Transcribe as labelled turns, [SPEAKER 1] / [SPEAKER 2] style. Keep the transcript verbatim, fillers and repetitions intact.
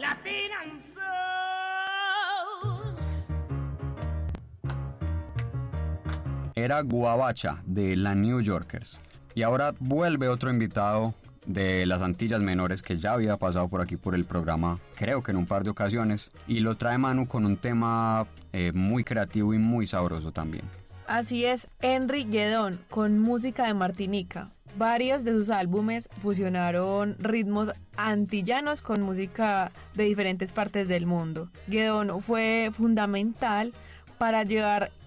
[SPEAKER 1] Latin Soul.
[SPEAKER 2] Era Guabacha de la New Yorkers. Y ahora vuelve otro invitado de las Antillas Menores que ya había pasado por aquí por el programa, creo que en un par de ocasiones, y lo trae Manu con un tema eh, muy creativo y muy sabroso también.
[SPEAKER 3] Así es, Henry Guedón, con música de Martinica. Varios de sus álbumes fusionaron ritmos antillanos con música de diferentes partes del mundo. Guedón fue fundamental para llevar